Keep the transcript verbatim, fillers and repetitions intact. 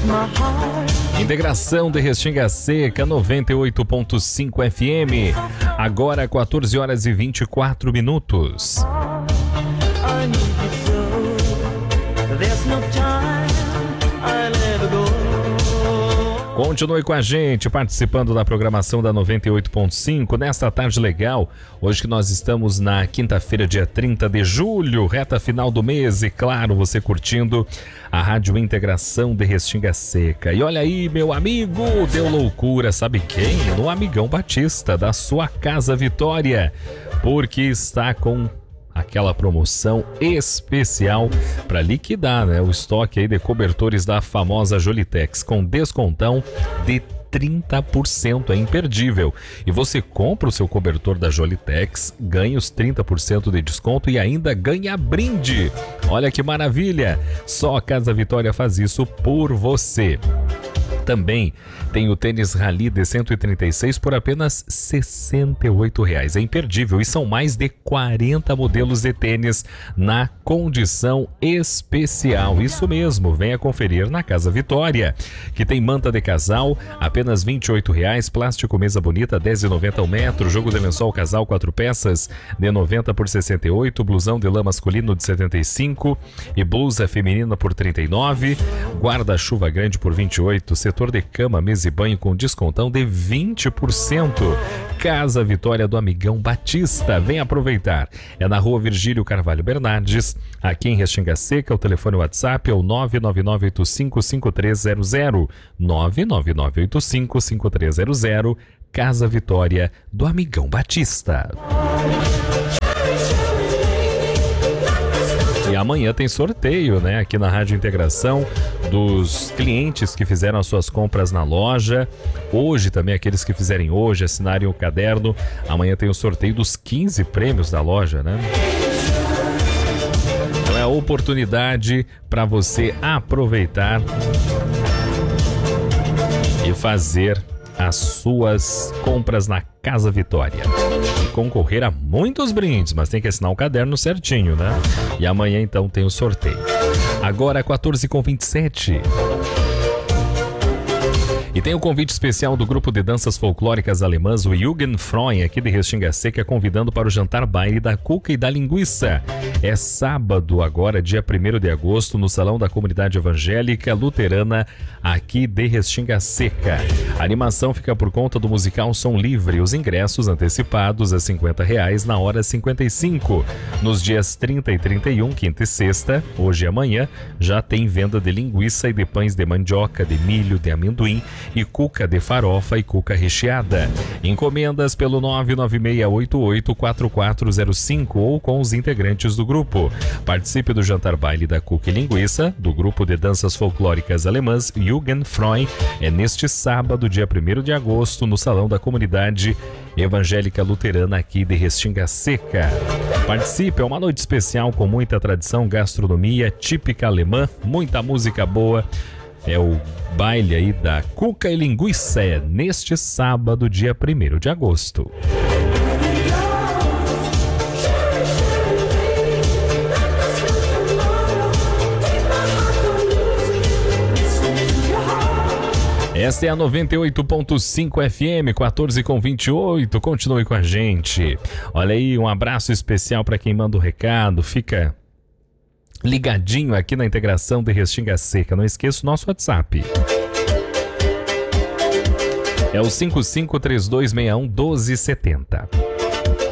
Integração de Restinga Seca, noventa e oito ponto cinco F M. Agora quatorze horas e vinte e quatro minutos. Continue com a gente, participando da programação da noventa e oito ponto cinco nesta tarde legal. Hoje que nós estamos na quinta-feira, dia trinta de julho, reta final do mês, e claro, você curtindo a Rádio Integração de Restinga Seca. E olha aí, meu amigo, deu loucura, sabe quem? No Amigão Batista, da sua Casa Vitória, porque está com aquela promoção especial para liquidar, né, o estoque aí de cobertores da famosa Jolitex, com descontão de trinta por cento, é imperdível. E você compra o seu cobertor da Jolitex, ganha os trinta por cento de desconto e ainda ganha brinde. Olha que maravilha! Só a Casa Vitória faz isso por você. Também tem o tênis Rally de cento e trinta e seis por apenas sessenta e oito reais. É imperdível e são mais de quarenta modelos de tênis na condição especial. Isso mesmo, venha conferir na Casa Vitória, que tem manta de casal, apenas vinte e oito reais, plástico mesa bonita, dez reais e noventa centavos o metro, jogo de lençol casal quatro peças de noventa por sessenta e oito, blusão de lã masculino de setenta e cinco e blusa feminina por trinta e nove, guarda-chuva grande por vinte e oito, setor de cama, mesa e banho com descontão de vinte por cento. Casa Vitória do Amigão Batista, vem aproveitar. É na Rua Virgílio Carvalho Bernardes, aqui em Restinga Seca. O telefone WhatsApp é o nove nove nove oito cinco cinco três zero zero, nove nove nove oito cinco cinco três zero zero. Casa Vitória do Amigão Batista. E amanhã tem sorteio, né, aqui na Rádio Integração, dos clientes que fizeram as suas compras na loja. Hoje também, aqueles que fizerem hoje, assinarem o caderno. Amanhã tem o sorteio dos quinze prêmios da loja, né? Então é a oportunidade para você aproveitar e fazer as suas compras na Casa Vitória e concorrer a muitos brindes, mas tem que assinar o caderno certinho, né? E amanhã então tem o sorteio. Agora quatorze e vinte e sete. E tem o convite especial do grupo de danças folclóricas alemãs, o Jugendfreund, aqui de Restinga Seca, convidando para o jantar baile da cuca e da linguiça. É sábado, agora, dia primeiro de agosto, no Salão da Comunidade Evangélica Luterana, aqui de Restinga Seca. A animação fica por conta do musical Som Livre. Os ingressos antecipados a cinquenta reais na hora cinquenta e cinco. Nos dias trinta e trinta e um, quinta e sexta, hoje e amanhã, já tem venda de linguiça e de pães de mandioca, de milho, de amendoim e cuca de farofa e cuca recheada. Encomendas pelo nove nove seis oito oito quatro quatro zero cinco ou com os integrantes do grupo. Participe do jantar baile da cuca e linguiça do grupo de danças folclóricas alemãs Jugendfreund. É neste sábado, dia primeiro de agosto, no Salão da Comunidade Evangélica Luterana aqui de Restinga Seca. Participe, é uma noite especial com muita tradição, gastronomia típica alemã, muita música boa. É o baile aí da cuca e linguiça, é neste sábado, dia primeiro de agosto. Esta é a noventa e oito ponto cinco F M, quatorze e vinte e oito. Continue com a gente. Olha aí, um abraço especial para quem manda o recado. Fica ligadinho aqui na Integração de Restinga Seca. Não esqueça o nosso WhatsApp. É o cinco cinco três dois seis um um doze setenta.